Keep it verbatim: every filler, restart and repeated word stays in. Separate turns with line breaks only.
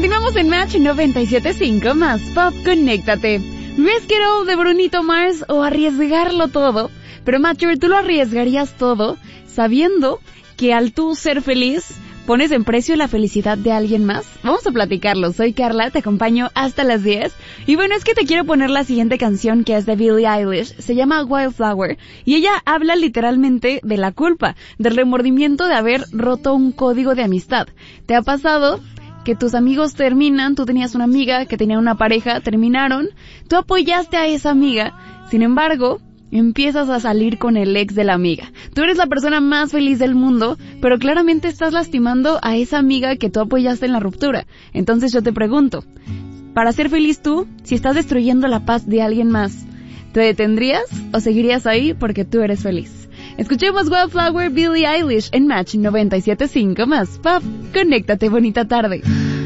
Continuamos en Match noventa y siete punto cinco más Pop, conéctate. Risk It All de Brunito Mars o arriesgarlo todo. Pero Matcher, ¿tú lo arriesgarías todo sabiendo que al tú ser feliz pones en precio la felicidad de alguien más? Vamos a platicarlo. Soy Carla, te acompaño hasta las diez. Y bueno, es que te quiero poner la siguiente canción, que es de Billie Eilish. Se llama Wildflower. Y ella habla literalmente de la culpa, del remordimiento de haber roto un código de amistad. ¿Te ha pasado que tus amigos terminan? Tú tenías una amiga que tenía una pareja, terminaron, tú apoyaste a esa amiga, sin embargo, empiezas a salir con el ex de la amiga. Tú eres la persona más feliz del mundo, pero claramente estás lastimando a esa amiga que tú apoyaste en la ruptura. Entonces yo te pregunto, para ser feliz tú, si estás destruyendo la paz de alguien más, ¿te detendrías o seguirías ahí porque tú eres feliz? Escuchemos Wildflower, Billie Eilish en Match noventa y siete punto cinco más Pop, conéctate, bonita tarde.